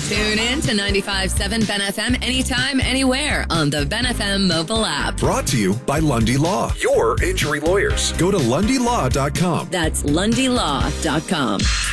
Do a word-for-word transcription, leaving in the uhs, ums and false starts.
Tune in to ninety-five point seven Ben F M anytime, anywhere on the Ben F M mobile app. Brought to you by Lundy Law, your injury lawyers. Go to lundy law dot com. That's lundy law dot com.